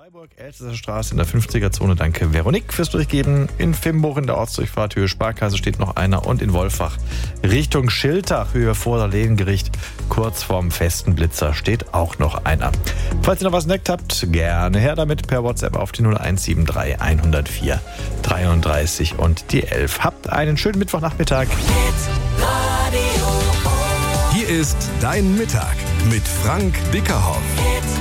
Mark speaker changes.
Speaker 1: Freiburg, Elsässer Straße in der 50er-Zone. Danke, Veronique, fürs Durchgeben. In Vimbuch in der Ortsdurchfahrt Höhe Sparkasse steht noch einer. Und in Wolfach Richtung Schiltach, Höhe Vorderlehngericht, kurz vorm festen Blitzer, steht auch noch einer. Falls ihr noch was entdeckt habt, gerne her damit per WhatsApp auf die 0173 104 33 und die 11. Habt einen schönen Mittwochnachmittag.
Speaker 2: Hier ist Dein Mittag mit Frank Bickerhoff.